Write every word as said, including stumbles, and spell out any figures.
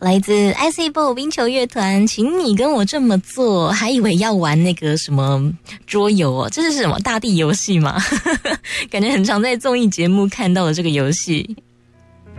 来自 I C Ball 冰球乐团，请你跟我这么做，还以为要玩那个什么桌游哦，这是什么大地游戏吗？感觉很常在综艺节目看到的这个游戏。